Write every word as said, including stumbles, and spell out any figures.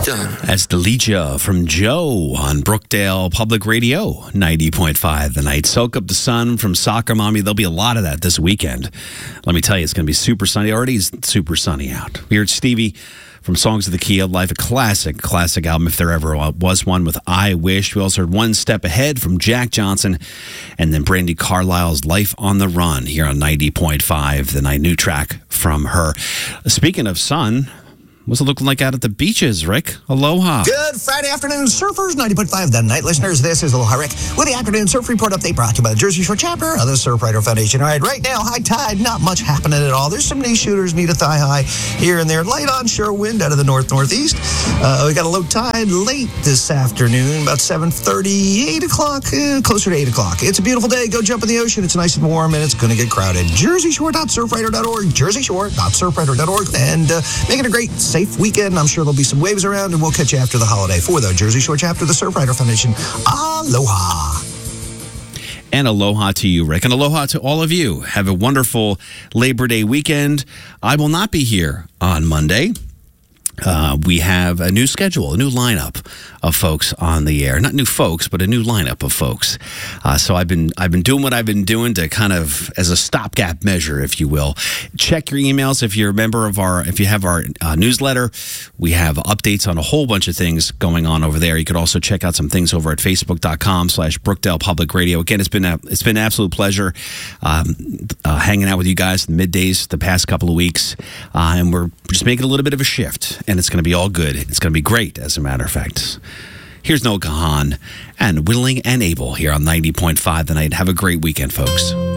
That's Delicia from Joe on Brookdale Public Radio, ninety point five the night. Soak up the sun from Soccer Mommy. There'll be a lot of that this weekend. Let me tell you, it's going to be super sunny. Already is super sunny out. We heard Stevie from Songs of the Key of Life, a classic, classic album, if there ever was one, with I Wish. We also heard One Step Ahead from Jack Johnson, and then Brandy Carlisle's Life on the Run here on ninety point five the night. New track from her. Speaking of sun, what's it looking like out at the beaches, Rick? Aloha. Good Friday afternoon, surfers. ninety point five the night. Listeners, this is Aloha Rick with the Afternoon Surf Report Update brought to you by the Jersey Shore chapter of the Surfrider Foundation. All right, right now, high tide, not much happening at all. There's some knee shooters, need a thigh high here and there. Light onshore wind out of the north-northeast. Uh, we got a low tide late this afternoon, about seven thirty, eight o'clock, eh, closer to eight o'clock. It's a beautiful day. Go jump in the ocean. It's nice and warm, and it's going to get crowded. jersey shore dot surfrider dot org, jersey shore dot surfrider dot org, and uh, make it a great, safe weekend. I'm sure there'll be some waves around, and we'll catch you after the holiday. For the Jersey Shore chapter of the Surfrider Foundation, aloha. And aloha to you, Rick. And aloha to all of you. Have a wonderful Labor Day weekend. I will not be here on Monday. Uh, we have a new schedule, a new lineup of folks on the air. Not new folks, but a new lineup of folks. Uh, so I've been I've been doing what I've been doing to kind of, as a stopgap measure, if you will. Check your emails if you're a member of our, if you have our uh, newsletter. We have updates on a whole bunch of things going on over there. You could also check out some things over at facebook.com slash Brookdale Public Radio. Again, it's been a, it's been an absolute pleasure um, uh, hanging out with you guys the middays the past couple of weeks. Uh, and we're just making a little bit of a shift. And it's going to be all good. It's going to be great, as a matter of fact. Here's Noah Kahan and Willing and Able here on ninety point five the night. Have a great weekend, folks.